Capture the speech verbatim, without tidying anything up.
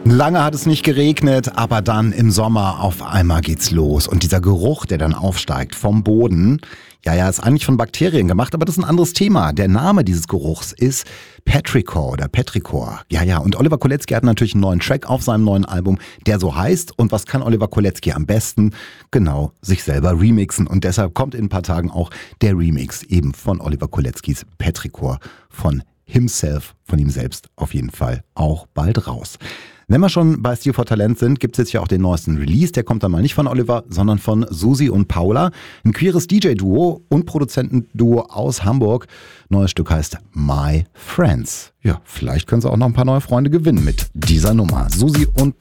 Lange hat es nicht geregnet, aber dann im Sommer auf einmal geht's los. Und dieser Geruch, der dann aufsteigt vom Boden, ja, ja, ist eigentlich von Bakterien gemacht, aber das ist ein anderes Thema. Der Name dieses Geruchs ist Petrichor oder Petrichor. Ja, ja, und Oliver Kolecki hat natürlich einen neuen Track auf seinem neuen Album, der so heißt. Und was kann Oliver Kolecki am besten? Genau, sich selber remixen. Und deshalb kommt in ein paar Tagen auch der Remix eben von Oliver Koleckis Petrichor von Himself, von ihm selbst auf jeden Fall auch bald raus. Wenn wir schon bei Steal for Talent sind, gibt es jetzt ja auch den neuesten Release. Der kommt dann mal nicht von Oliver, sondern von Susi und Paula. Ein queeres D J-Duo und Produzentenduo aus Hamburg. Neues Stück heißt My Friends. Ja, vielleicht können sie auch noch ein paar neue Freunde gewinnen mit dieser Nummer. Susi und